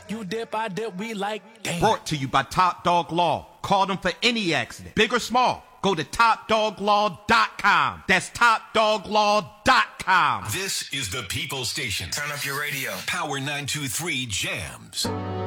You dip, I dip, we like, damn. Brought to you by Top Dog Law. Call them for any accident, big or small. Go to TopDogLaw.com. That's TopDogLaw.com. This is the People Station. Turn up your radio. Power 923 Jams.